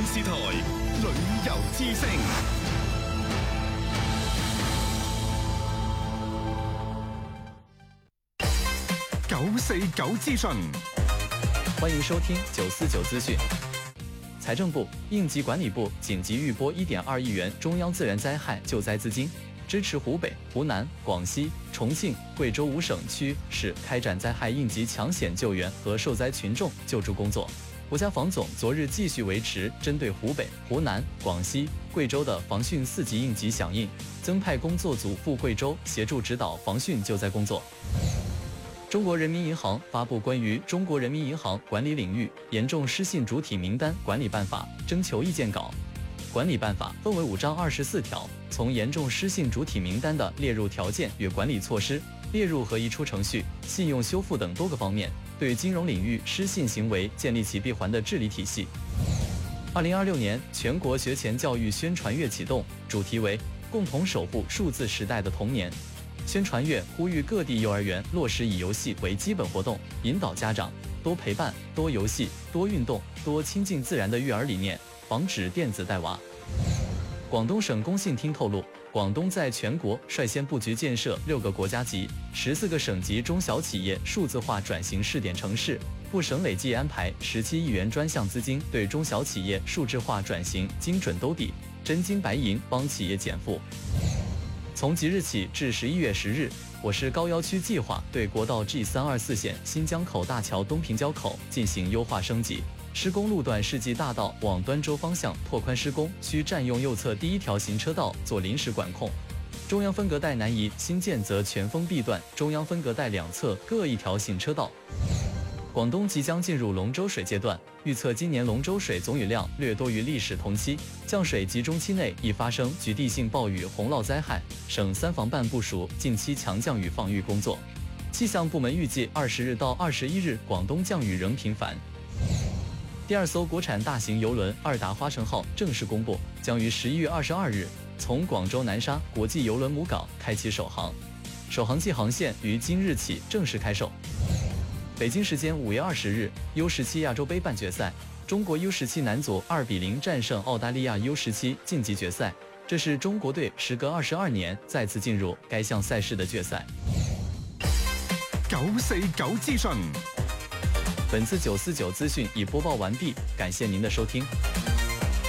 視台旅遊之聲。949資訊， 歡迎收聽949資訊。財政部、應急管理部緊急預撥1.2億元中央自然災害救災資金，支持湖北、湖南、廣西、重慶、貴州5省區市開展災害應急搶險救援和受災群眾救助工作。國家防總昨日繼續維持針對湖北、湖南、廣西、貴州的防汛4級應急響應，增派工作組赴貴州協助指導防汛救災工作。中國人民銀行發布關於中國人民銀行管理領域嚴重失信主體名單管理辦法徵求意見稿。管理辦法分為5章24條，從嚴重失信主體名單的列入條件與管理措施、列入和移出程序、信用修復等多個方面，對金融領域失信行為建立起閉環的治理體系。2026年全國學前教育宣傳月啟動，主題為共同守護數字時代的童年。宣傳月呼籲各地幼兒園落實以遊戲為基本活動，引導家長多陪伴、多遊戲、多運動、多親近自然的育兒理念，防止電子帶娃。廣東省工信廳透露，廣東在全國率先布局建設6個國家級、14個省級中小企業數字化轉型試點城市，部省累計安排17億元專項資金，對中小企業數字化轉型精準兜底，真金白銀幫企業減負。從即日起至11月10日，我市高要區計劃對國道 G324 線新江口大橋東平交口進行優化升級，施工路段世紀大道往端州方向拓寬施工，需佔用右側第1條行車道做臨時管控。中央分隔帶南移新建則全封閉段中央分隔帶兩側各1條行車道。廣東即將進入龍舟水階段，預測今年龍舟水總雨量略多於歷史同期，降水集中期內易發生局地性暴雨洪澇災害，省3防辦部署近期強降雨防禦工作。氣象部門預計20日到21日廣東降雨仍頻繁。第2艘國產大型郵輪2達花城號正式公布，將於11月22日從廣州南沙國際郵輪母港開啟首航，首航季航線於今日起正式開售。北京時間5月20日 ，U17 亞洲盃半決賽，中國 U17 男組2比0戰勝澳大利亞 U17 晉級決賽，這是中國隊時隔22年再次進入該項賽事的決賽。 949資訊， 本次949資訊已播報完畢，感謝您的收聽。